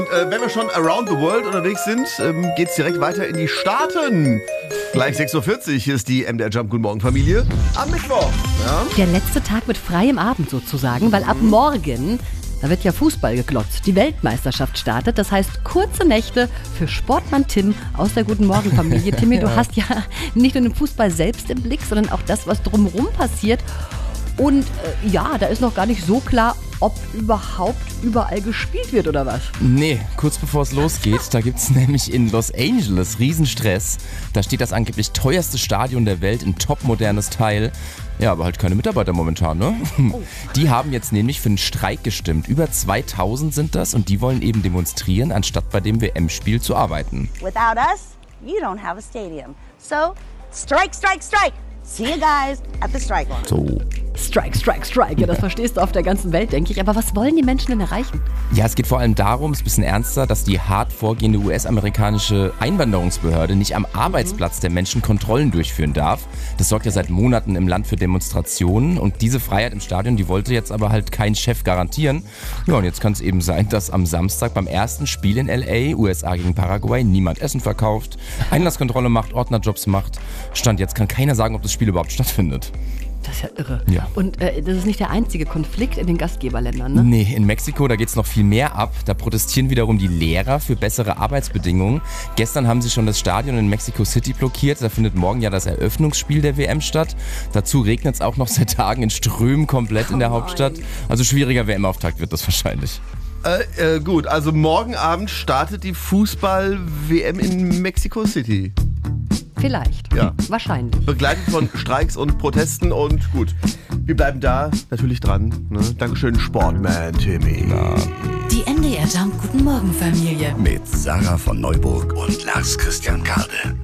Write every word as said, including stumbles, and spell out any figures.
Äh, wenn wir schon around the world unterwegs sind, ähm, geht's direkt weiter in die Staaten. Gleich sechs Uhr vierzig ist die M D R Jump Guten Morgen Familie am Mittwoch. Ja? Der letzte Tag mit freiem Abend sozusagen, weil ab morgen, da wird ja Fußball geglotzt. Die Weltmeisterschaft startet, das heißt kurze Nächte für Sportmann Tim aus der Guten Morgen Familie. Timmy, du hast ja nicht nur den Fußball selbst im Blick, sondern auch das, was drumherum passiert. Und äh, ja, da ist noch gar nicht so klar, ob überhaupt überall gespielt wird oder was. Nee, kurz bevor es losgeht, da gibt es nämlich in Los Angeles Riesenstress. Da steht das angeblich teuerste Stadion der Welt, ein topmodernes Teil. Ja, aber halt keine Mitarbeiter momentan, ne? Oh. Die haben jetzt nämlich für einen Streik gestimmt. Über zweitausend sind das und die wollen eben demonstrieren, anstatt bei dem W M-Spiel zu arbeiten. Without us, you don't have a stadium. So, strike, strike, strike! See you guys at the strike line. So. Strike, strike, strike. Ja, das verstehst du auf der ganzen Welt, denke ich. Aber was wollen die Menschen denn erreichen? Ja, es geht vor allem darum, es ist ein bisschen ernster, dass die hart vorgehende U S-amerikanische Einwanderungsbehörde nicht am Arbeitsplatz der Menschen Kontrollen durchführen darf. Das sorgt ja seit Monaten im Land für Demonstrationen. Und diese Freiheit im Stadion, die wollte jetzt aber halt kein Chef garantieren. Ja, und jetzt kann es eben sein, dass am Samstag beim ersten Spiel in L A, U S A gegen Paraguay, niemand Essen verkauft, Einlasskontrolle macht, Ordnerjobs macht. Stand jetzt kann keiner sagen, ob das Spiel überhaupt stattfindet. Das ist ja irre. Ja. Und äh, das ist nicht der einzige Konflikt in den Gastgeberländern, ne? Nee, in Mexiko, da geht's noch viel mehr ab. Da protestieren wiederum die Lehrer für bessere Arbeitsbedingungen. Gestern haben sie schon das Stadion in Mexico City blockiert. Da findet morgen ja das Eröffnungsspiel der W M statt. Dazu regnet es auch noch seit Tagen in Strömen komplett in der Hauptstadt. Also schwieriger W M-Auftakt wird das wahrscheinlich. Äh, äh, gut, also morgen Abend startet die Fußball-W M in Mexico City. Vielleicht. Ja. Wahrscheinlich. Begleitet von Streiks und Protesten und gut. Wir bleiben da natürlich dran. Ne? Dankeschön, Sportman Timmy. Na. Die M D R Jump Guten Morgen Familie. Mit Sarah von Neuburg und Lars Christian Kade.